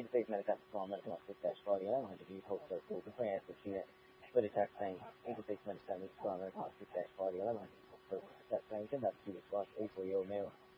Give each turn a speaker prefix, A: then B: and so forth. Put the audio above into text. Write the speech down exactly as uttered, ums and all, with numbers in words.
A: eighty-six minutes after twelve minutes, six dash forty, eleven hundred views, hope so cool. Before I ask what you with a text saying eighty-six minutes, seven twelve minutes, six dash forty, eleven hundred, hope so cool. Text saying, send that to you, squash, eight for your mail.